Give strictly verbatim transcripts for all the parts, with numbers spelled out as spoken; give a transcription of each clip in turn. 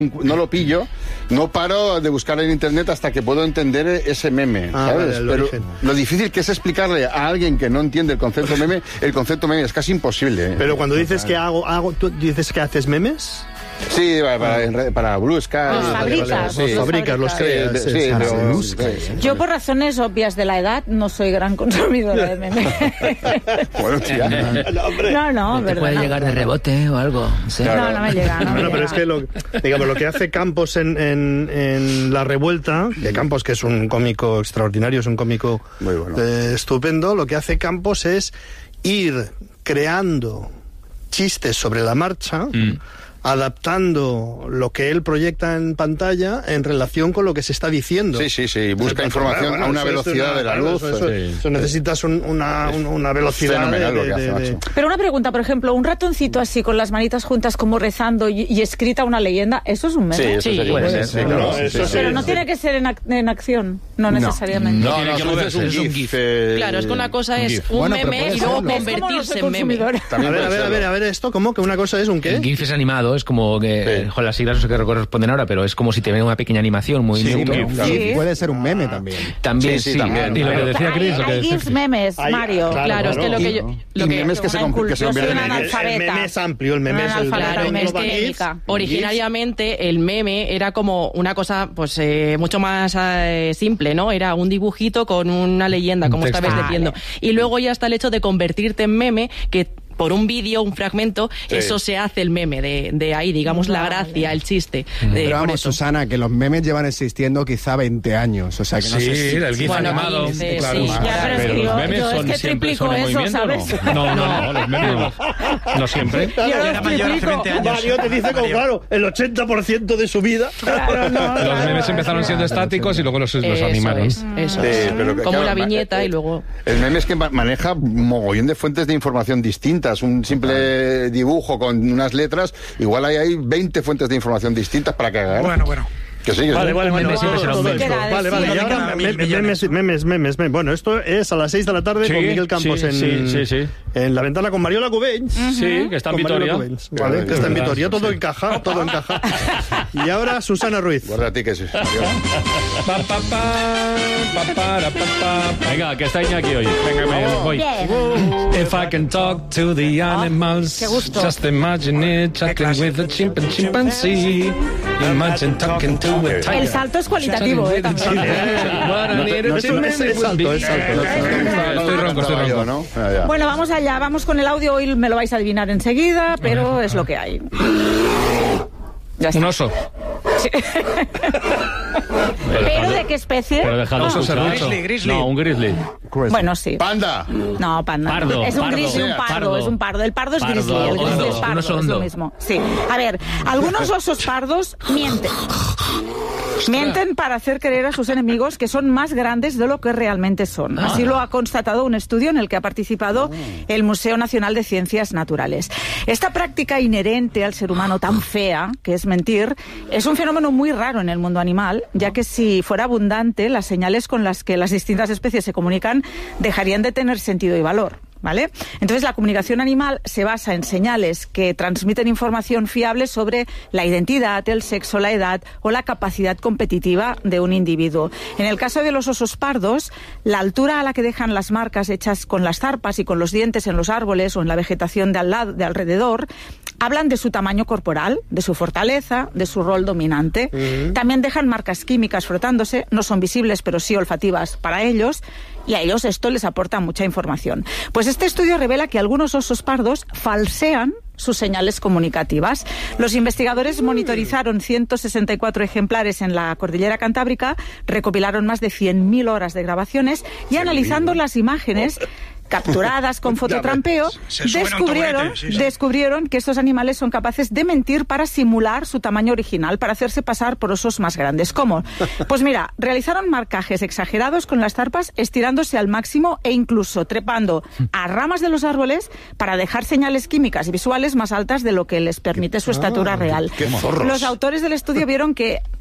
no lo pillo, no paro de buscar en internet hasta que puedo entender ese meme, ah, ¿sabes? vale, Pero origen. Lo difícil que es explicarle a alguien que no entiende el concepto meme, el concepto meme es casi imposible. ¿eh? Pero cuando dices que hago, hago, ¿tú dices que haces memes? Sí, para, para Blue Sky. Los fabricas. Sí. Los fabricas, los creas. Sí, sí, sí, pero, sí, sí. Yo, por razones obvias de la edad, no soy gran consumidora de memes. Bueno, tía. No, hombre. No, no, ¿Te verdad. puede no. llegar de rebote o algo? Sí. Claro. No, no me llega. No me Bueno, pero llega. es que lo, digamos, lo que hace Campos en, en, en La Revuelta, que Campos, que es un cómico extraordinario, es un cómico Muy bueno. eh, estupendo, lo que hace Campos es ir creando chistes sobre la marcha, mm. adaptando lo que él proyecta en pantalla en relación con lo que se está diciendo. Sí, sí, sí, busca información bueno, a una eso es velocidad una, de la claro, luz. Eso, eso, sí. eso necesitas un, una, una velocidad Fenomenal de, lo que hace, de, de, macho. Pero una pregunta, por ejemplo, un ratoncito así con las manitas juntas como rezando y, y escrita una leyenda, ¿eso es un meme? Sí, eso Sí, sería puede un ser, meme, sí, claro, no, sí, eso sí. Pero sí, no sí. tiene que ser en, ac en acción, no, No. necesariamente. No, Tiene no, que tú poder haces un ser un GIF. GIF. eh, Claro, es que una cosa un es GIF. un Bueno, pero meme puede y luego serlo. convertirse en meme. consumidora. A También ver, a puede ver, a serlo. ver, a ver, esto, ¿cómo? ¿Que una cosa es un qué? El GIF es animado, es como que, Sí. joder, las siglas no sé qué corresponden ahora, pero es como si te ven una pequeña animación, un movimiento. un ¿no? GIF, Sí, Sí. puede ser un meme también. También, Sí, sí. sí, también. Y lo que Claro. decía Chris, lo que Hay decía GIFs Chris. memes, Hay- Mario. claro, Claro, es que lo que yo... Y Lo que, memes que se, Una com- que se incul- yo soy convierten una en El, analfabeta. el meme es amplio, el meme Una es el... analfabeta Claro, es que mecánica. originariamente el meme era como una cosa pues eh, mucho más eh, simple, ¿no? Era un dibujito con una leyenda, como Un estabas texto. diciendo. Y luego ya está el hecho de convertirte en meme, que por un vídeo, un fragmento, Sí. eso se hace el meme de, de ahí, digamos, la Vale. gracia, el chiste. De, Pero por vamos, eso. Susana, que los memes llevan existiendo quizá veinte años. O sea, que no Sí, sé si... el GIF Bueno, animado. quince, claro, sí. más. Ya, pero es que los yo- memes yo es son que siempre triplico son en eso, movimiento, ¿sabes? ¿no? No, no, no, los memes no. No siempre. Yo los Era mayor hace triplico. veinte años. Mario te dice como, claro, el ochenta por ciento de su vida... Claro, no, Los claro, memes empezaron claro. siendo estáticos y luego los, los Eso animaron. es, eso Sí, es. pero que, Como claro, la ma- viñeta eh, y luego... El meme es que ma- maneja mogollón de fuentes de información distintas. Un simple dibujo con unas letras, igual hay, hay veinte fuentes de información distintas para cagar. Bueno, bueno. Que sí, que Vale, sí. vale, vale. Meme siempre será un todo meme. esto. Queda Vale, vale. decir. Y ahora Cada me- mil memes, millones. memes, memes, memes. Bueno, esto es a las seis de la tarde Sí, con Miguel Campos sí, en, sí, sí, sí. en La Ventana con Mariola Cubens. Sí, que está en Con Mariola Vitoria. Cubens, Vale, que está en Vitoria. Todo encaja, todo encaja. Y ahora Susana Ruiz. Guarda a ti que sí. Pa, pa, pa, pa, para, pa, pa. Venga, que está Iñaki hoy. Venga, me voy. Bien. If I can talk to the animals, qué gusto. just imagine it, chatting with a chimp and chimpanzee. Imagine talking to a tiger. El salto es cualitativo, ¿eh? También. What I need No, a es un- es salto, es salto. Estoy ronco, estoy ronco. ¿no? Ah, ya. Bueno, vamos allá, vamos con el audio, hoy me lo vais a adivinar enseguida, pero es lo que hay. Ya está. Un oso. ¿Pero de qué especie? Pero dejadlo Ah. escuchar. Grizzly, grizzly. No, un grizzly. Bueno, sí. ¡Panda! No, panda. Pardo, es un pardo. grizzly, un pardo, Pardo. es un pardo. El pardo es Pardo, grizzly, el grizzly hondo, es un pardo, oso es lo hondo. mismo. Sí. A ver, algunos osos pardos mienten. Mienten para hacer creer a sus enemigos que son más grandes de lo que realmente son. Así lo ha constatado un estudio en el que ha participado el Museo Nacional de Ciencias Naturales. Esta práctica inherente al ser humano tan fea, que es mentir, es un fenómeno muy raro en el mundo animal, ya que si fuera abundante, las señales con las que las distintas especies se comunican dejarían de tener sentido y valor. ¿Vale? Entonces, la comunicación animal se basa en señales que transmiten información fiable sobre la identidad, el sexo, la edad o la capacidad competitiva de un individuo. En el caso de los osos pardos, la altura a la que dejan las marcas hechas con las zarpas y con los dientes en los árboles o en la vegetación de, al lado, de alrededor hablan de su tamaño corporal, de su fortaleza, de su rol dominante. Uh-huh. También dejan marcas químicas frotándose, no son visibles pero sí olfativas para ellos, y a ellos esto les aporta mucha información. Pues este estudio revela que algunos osos pardos falsean sus señales comunicativas. Los investigadores monitorizaron ciento sesenta y cuatro ejemplares en la Cordillera Cantábrica, recopilaron más de cien mil horas de grabaciones y analizando las imágenes capturadas con fototrampeo, Se suben a un descubrieron, taburete, sí, sí. descubrieron que estos animales son capaces de mentir para simular su tamaño original, para hacerse pasar por osos más grandes. ¿Cómo? Pues mira, realizaron marcajes exagerados con las zarpas, estirándose al máximo e incluso trepando a ramas de los árboles para dejar señales químicas y visuales más altas de lo que les permite su estatura real. ¡Qué zorros! Los autores del estudio vieron que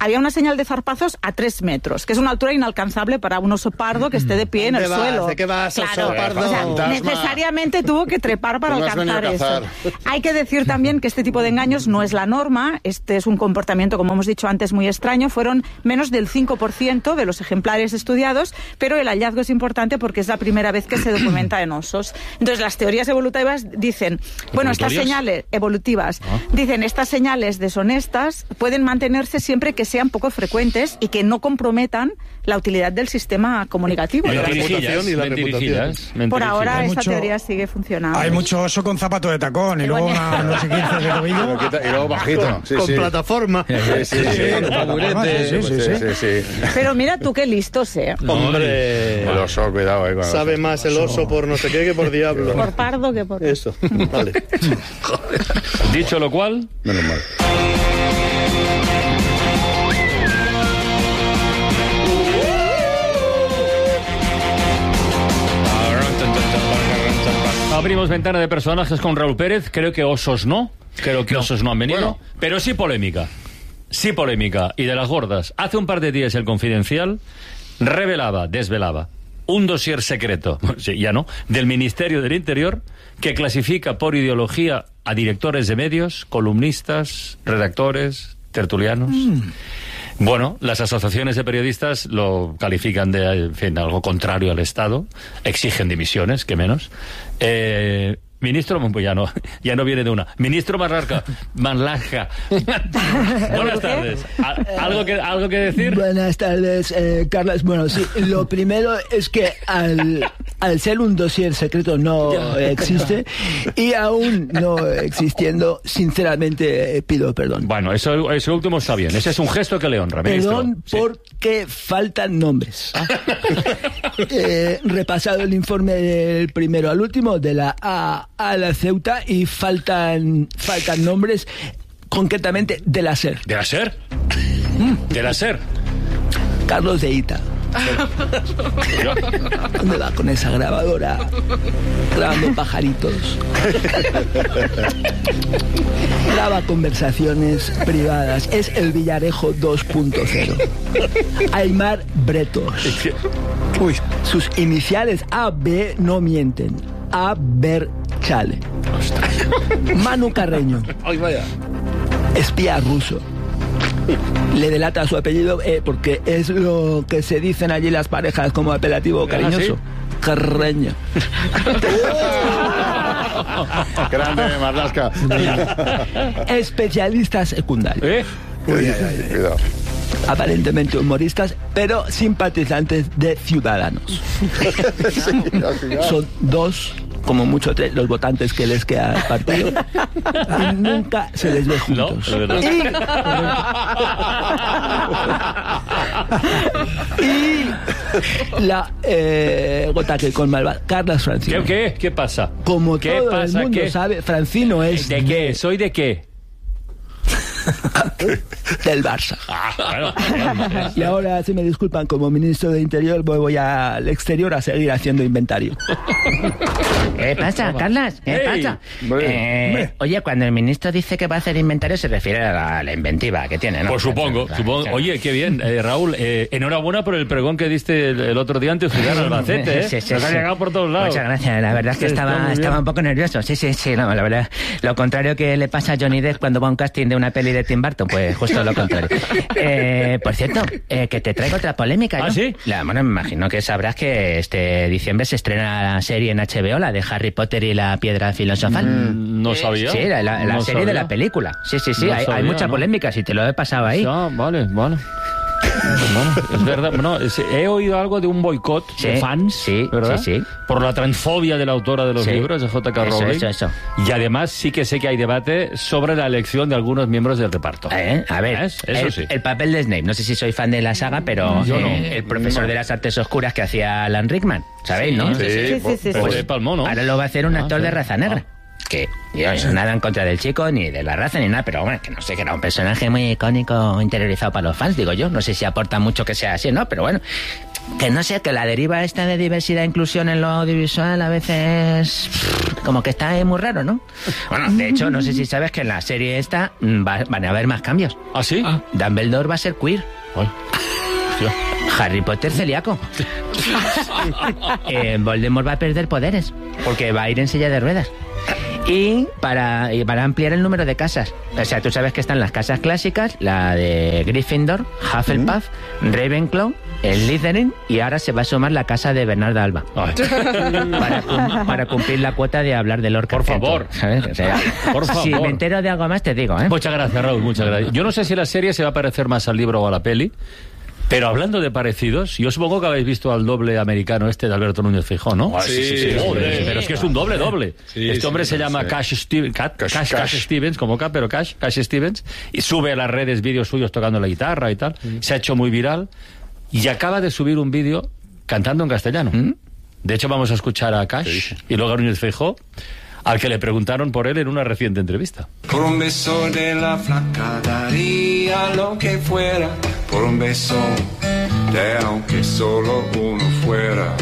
había una señal de zarpazos a tres metros, que es una altura inalcanzable para un oso pardo que esté de pie en el vas? suelo. ¿De qué vas, claro, oso pardo? o sea, Fantasma. necesariamente tuvo que trepar para No has venido alcanzar a eso. cazar. Hay que decir también que este tipo de engaños no es la norma. Este es un comportamiento, como hemos dicho antes, muy extraño. Fueron menos del cinco por ciento de los ejemplares estudiados, pero el hallazgo es importante porque es la primera vez que se documenta en osos. Entonces, las teorías evolutivas dicen, bueno, estas ¿Evolutorias? señales evolutivas, dicen, estas señales deshonestas pueden mantenerse siempre que sean poco frecuentes y que no comprometan la utilidad del sistema comunicativo. la Mentirijillas, reputación y la mentirijillas, Por mentirijillas. ahora Hay esta mucho- teoría sigue funcionando. Hay mucho oso con zapato de tacón y luego una, no sé quince de Lo tobillo. quita- Y luego bajito. Sí, Con sí. plataforma. Sí, sí, sí. taburete. Sí, sí, sí. Sí, sí, sí. Pero mira tú qué listos, ¿eh? Hombre, El oso, cuidado, eh. con el sabe oso. más el oso por no sé qué que por diablo. Por pardo que por... Eso, vale. Dicho lo cual, Menos mal. abrimos ventana de personajes con Raúl Pérez. Creo que osos no. Creo que osos no han venido. Bueno. Pero sí polémica. Sí polémica. Y de las gordas. Hace un par de días el Confidencial revelaba, desvelaba, un dossier secreto, sí, ya no, del Ministerio del Interior que clasifica por ideología a directores de medios, columnistas, redactores, tertulianos. Mm. Bueno, las asociaciones de periodistas lo califican de, en fin, algo contrario al Estado, exigen dimisiones, que menos. Eh, ministro, pues ya no, ya no viene de una. Ministro Marlarca, Marlarca. Buenas tardes. ¿Algo que, algo que decir? Buenas tardes, eh, Carlos. Bueno, sí, lo primero es que al, al ser un dossier secreto no existe y aún no existiendo, sinceramente eh, pido perdón. Bueno, eso, eso último está bien. Ese es un gesto que le honra, ministro. Perdón Sí. porque faltan nombres. eh, repasado el informe del primero al último, de la A a la Ceuta, y faltan faltan nombres, concretamente de la SER. ¿De la SER? ¿De la SER? Carlos de Ita. ¿Dónde va con esa grabadora? Grabando pajaritos. Graba conversaciones privadas. Es el Villarejo dos punto cero. Aymar Bretos. Uy, Sus iniciales A B no mienten. A Ver Chale. Manu Carreño. ay, vaya. Espía ruso. Le delata su apellido eh, porque es lo que se dicen allí las parejas como apelativo cariñoso. Carreño. Grande, Marlasca. Especialistas secundarios. ¿Eh? Cuidado. Aparentemente humoristas, pero simpatizantes de Ciudadanos. Son dos, como mucho tres, los votantes que les queda al partido. Y nunca se les ve No, juntos. de verdad. Y, y la eh, gota que colma el vaso, Carlos Francino. ¿Qué, qué? ¿Qué pasa? Como ¿Qué todo pasa? el mundo ¿Qué? sabe, Francino es ¿De qué? ¿Soy de qué? del Barça. Ah, bueno. Y ahora, si me disculpan, como ministro de Interior, voy, voy al exterior a seguir haciendo inventario. ¿Qué pasa, Carlas? ¿Qué Hey, pasa? hombre, Eh, hombre. oye, cuando el ministro dice que va a hacer inventario, se refiere a la, la inventiva que tiene, ¿no? Pues supongo, Claro, supongo. claro. Oye, qué bien, eh, Raúl, eh, enhorabuena por el pregón que diste el, el otro día ante Ciudad Albacete, ¿eh? Sí, sí, Nos ha sí. llegado por todos lados. Muchas gracias, la verdad es que Sí, está estaba, muy bien. estaba un poco nervioso. Sí, sí, sí, no, la verdad. Lo contrario que le pasa a Johnny Depp cuando va a un casting de una peli de Tim Burton, pues justo lo contrario. Eh, por cierto, eh, que te traigo otra polémica, ¿no? ¿Ah, sí? La, bueno, me imagino que sabrás que este diciembre se estrena la serie en H B O, la de Harry Potter y la piedra filosofal. Mm, no sabía. Sí, la, la- la No serie de sabía. la película. Sí, sí, sí, No hay, hay sabía, mucha ¿no? polémica, si te lo he pasado ahí. Ah, vale, vale. Bueno, es verdad. Bueno, es- he oído algo de un boicot de Sí, fans, sí, ¿verdad? sí, sí. Por la transfobia de la autora de los Sí. libros, de J K Eso, Rowling. eso, eso. Y además sí que sé que hay debate sobre la elección de algunos miembros del reparto. Eh, A ver, ¿Ves? Eso el, sí. el papel de Snape, no sé si soy fan de la saga, pero Yo no. eh, el profesor de las artes oscuras que hacía Alan Rickman, ¿sabéis, no? Sí, sí, sí, sí. Pues de Palmó, ¿no? Ahora lo va a hacer un Ah, actor sí. de raza negra. Que, yo, nada en contra del chico, ni de la raza, ni nada, pero bueno, que no sé, que era un personaje muy icónico, interiorizado para los fans, digo yo. No sé si aporta mucho que sea así, ¿no? Pero bueno, que no sé, que la deriva esta de diversidad e inclusión en lo audiovisual a veces como que está muy raro, ¿no? Bueno, de hecho, no sé si sabes que en la serie esta va, van a haber más cambios. ¿Ah, sí? Ah. Dumbledore va a ser queer. Ay. Harry Potter celíaco. eh, Voldemort va a perder poderes porque va a ir en silla de ruedas. Y para, y para ampliar el número de casas. O sea, tú sabes que están las casas clásicas, la de Gryffindor, Hufflepuff, mm. Ravenclaw, el Slytherin, y ahora se va a sumar la casa de Bernarda Alba. Para, para cumplir la cuota de hablar de Lorca. Por favor. ¿Sabes? O sea, por favor. Si me entero de algo más te digo, ¿eh? Muchas gracias, Raúl, muchas gracias. Yo no sé si la serie se va a parecer más al libro o a la peli, pero hablando de parecidos, yo supongo que habéis visto al doble americano este de Alberto Núñez Feijóo, ¿no? Sí, sí, sí, sí, Joder, sí. Pero es que es un doble doble. Sí, este hombre sí, se llama sí. Cash, Steve- Cash, Cash, Cash, Cash. Cash Stevens, como K, pero Cash, Cash Stevens, y sube a las redes vídeos suyos tocando la guitarra y tal. Mm. Se ha hecho muy viral y acaba de subir un vídeo cantando en castellano. ¿Mm? De hecho, vamos a escuchar a Cash y luego a Núñez Feijóo, al que le preguntaron por él en una reciente entrevista. Por un beso de la flaca daría lo que fuera, por un beso de aunque solo uno fuera,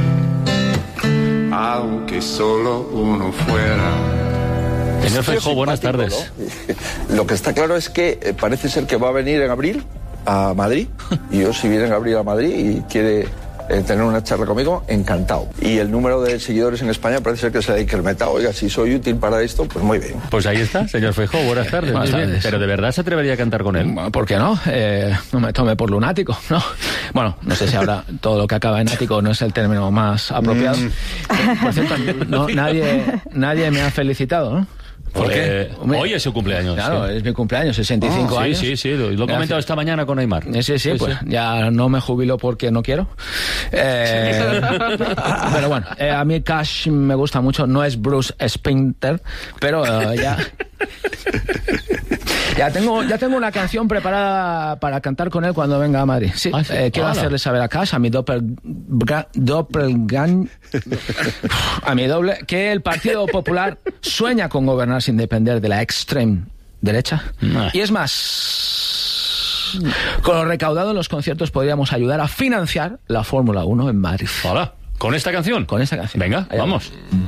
aunque solo uno fuera. Señor Feijóo, buenas tardes. ¿No? Lo que está claro es que eh, parece ser que va a venir en abril a Madrid, y yo si viene en abril a Madrid y quiere eh, tener una charla conmigo, encantado. Y el número de seguidores en España parece ser que se ha incrementado. Oiga, si soy útil para esto, pues muy bien. Pues ahí está, señor Feijóo, buenas tardes. Buenas Muy bien. tardes. Pero ¿de verdad se atrevería a cantar con él? ¿Por qué no? Eh, no me tome por lunático, ¿no? Bueno, no sé si ahora todo lo que acaba en ático no es el término más apropiado. Mm. Eh, por cierto, no, nadie, nadie me ha felicitado, ¿no? ¿Por qué? Eh, Hombre, Hoy es su cumpleaños. Claro, sí. es mi cumpleaños, sesenta y cinco Ah, años. Sí, sí, sí, lo, lo he comentado esta mañana con Aymar. Sí, sí, sí, pues ya no me jubilo porque no quiero. Eh, pero bueno, eh, a mí Cash me gusta mucho, no es Bruce Springsteen, pero eh, ya... Ya tengo, ya tengo una canción preparada para cantar con él cuando venga a Madrid. Sí, Ah, sí. eh, quiero Hola. hacerle saber a Cash, a mi doppelga- doppelgang, a mi doble, que el Partido Popular sueña con gobernar sin depender de la extrema derecha. Ah. Y es más, con lo recaudado en los conciertos podríamos ayudar a financiar la Fórmula uno en Madrid. Hola, ¿con esta canción? Con esta canción. Venga, Allá vamos. va.